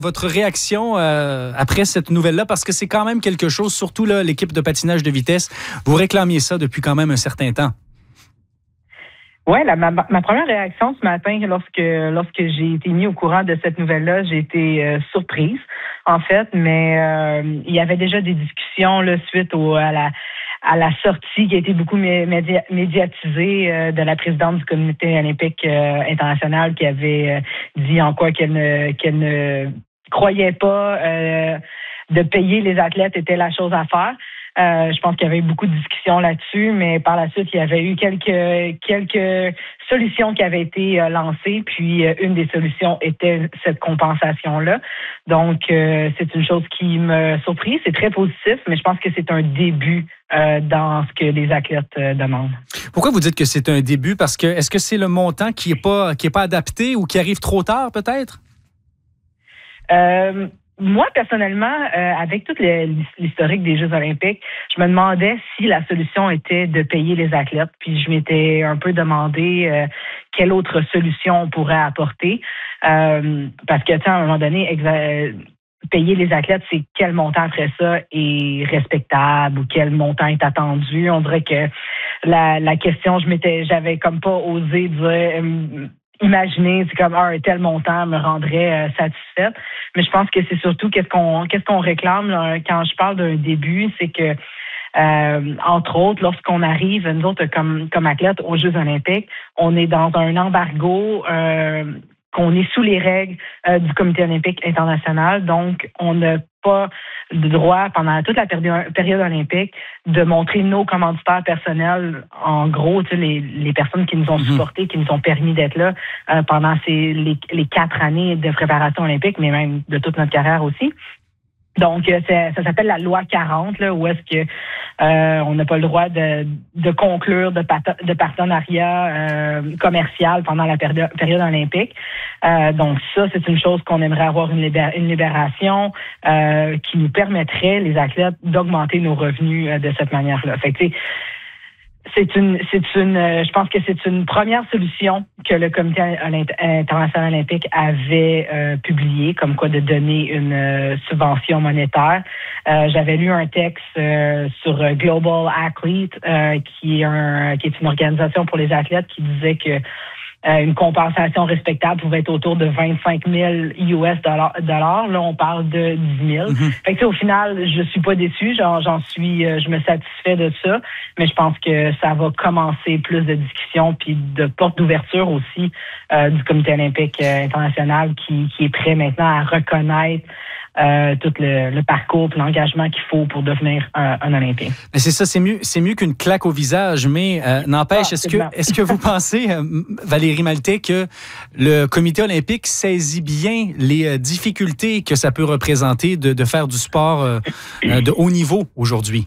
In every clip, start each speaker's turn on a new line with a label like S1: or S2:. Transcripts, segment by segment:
S1: Votre réaction après cette nouvelle-là, parce que c'est quand même quelque chose, surtout là, l'équipe de patinage de vitesse, vous réclamiez ça depuis quand même un certain temps.
S2: Oui, ma première réaction ce matin, lorsque j'ai été mis au courant de cette nouvelle-là, j'ai été surprise, en fait, mais il y avait déjà des discussions là, suite à la sortie qui a été beaucoup médiatisée de la présidente du Comité olympique international qui avait dit en quoi qu'elle ne croyait pas de payer les athlètes était la chose à faire. Je pense qu'il y avait eu beaucoup de discussions là-dessus, mais par la suite, il y avait eu quelques solutions qui avaient été lancées, puis une des solutions était cette compensation-là. Donc, c'est une chose qui me surprit. C'est très positif, mais je pense que c'est un début dans ce que les athlètes demandent.
S1: Pourquoi vous dites que c'est un début? Parce que est-ce que c'est le montant qui est pas adapté ou qui arrive trop tard, peut-être?
S2: Moi, personnellement, avec tout l'historique des Jeux olympiques, je me demandais si la solution était de payer les athlètes. Puis je m'étais un peu demandé quelle autre solution on pourrait apporter. Parce que, à un moment donné, payer les athlètes, c'est quel montant après ça est respectable ou quel montant est attendu. On dirait que la question, j'avais comme pas osé dire... imaginer, c'est comme un tel montant me rendrait satisfaite. Mais je pense que c'est surtout qu'est-ce qu'on réclame là, quand je parle d'un début, c'est que entre autres, lorsqu'on arrive, nous autres, comme athlètes aux Jeux olympiques, on est dans un embargo qu'on est sous les règles du Comité olympique international. Donc, on n'a pas le droit, pendant toute la période olympique, de montrer nos commanditaires personnels. En gros, les personnes qui nous ont supportés, qui nous ont permis d'être là pendant les 4 années de préparation olympique, mais même de toute notre carrière aussi. Donc, ça s'appelle la loi 40, là, où est-ce que on n'a pas le droit de conclure de partenariat commercial pendant la période olympique. Donc, ça, c'est une chose qu'on aimerait avoir une libération qui nous permettrait, les athlètes, d'augmenter nos revenus de cette manière-là. Fait que, je pense que c'est une première solution que le Comité international olympique avait publiée, comme quoi de donner une subvention monétaire. J'avais lu un texte sur Global Athlete, qui est une organisation pour les athlètes, qui disait que une compensation respectable pouvait être autour de 25 000 US dollars. Là, on parle de 10 000. Fait que, au final, je suis pas déçue. Je me satisfais de ça. Mais je pense que ça va commencer plus de discussions puis de portes d'ouverture aussi du Comité olympique international qui est prêt maintenant à reconnaître tout le parcours et l'engagement qu'il faut pour devenir un Olympien.
S1: Mais c'est ça, c'est mieux qu'une claque au visage, mais n'empêche, est-ce que vous pensez, Valérie Maltais, que le Comité olympique saisit bien les difficultés que ça peut représenter de faire du sport de haut niveau aujourd'hui?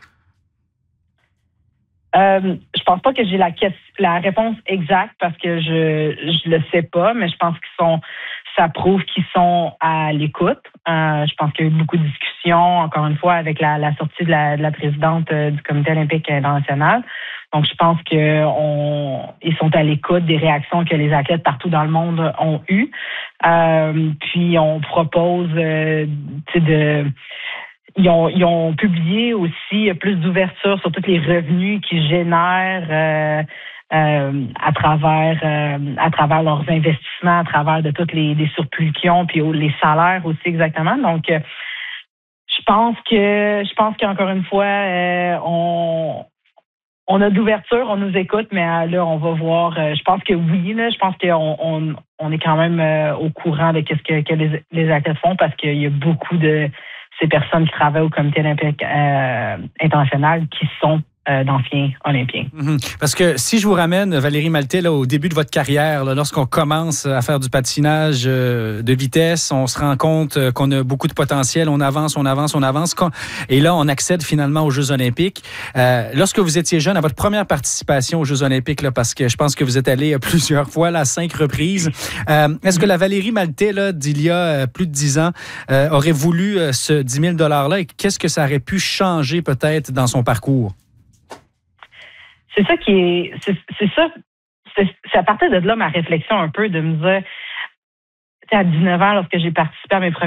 S2: Je pense pas que j'ai la réponse exacte parce que je le sais pas, mais je pense ça prouve qu'ils sont à l'écoute. Je pense qu'il y a eu beaucoup de discussions, encore une fois, avec la sortie de la présidente du Comité olympique international. Donc, je pense qu'ils sont à l'écoute des réactions que les athlètes partout dans le monde ont eues. Puis, on propose Ils ont publié aussi plus d'ouverture sur tous les revenus qu'ils génèrent à travers leurs investissements, à travers de toutes les surplus qu'ils ont, puis les salaires aussi exactement. Donc, je pense qu'encore une fois, on a d'ouverture, on nous écoute, mais là, on va voir. Je pense que oui, là, je pense qu'on est quand même au courant de ce que les athlètes font parce qu'il y a beaucoup de ces personnes qui travaillent au Comité olympique international qui sont d'anciens Olympiens.
S1: Parce que si je vous ramène, Valérie Maltais, là, au début de votre carrière, là, lorsqu'on commence à faire du patinage de vitesse, on se rend compte qu'on a beaucoup de potentiel, on avance, et là, on accède finalement aux Jeux olympiques. Lorsque vous étiez jeune, à votre première participation aux Jeux olympiques, là, parce que je pense que vous êtes allé plusieurs fois, là, 5 reprises, est-ce que la Valérie Maltais, là, d'il y a plus de 10 ans, aurait voulu ce 10 000 $-là, et qu'est-ce que ça aurait pu changer peut-être dans son parcours?
S2: C'est ça c'est à partir de là ma réflexion un peu de me dire, à 19 ans, lorsque j'ai participé à mes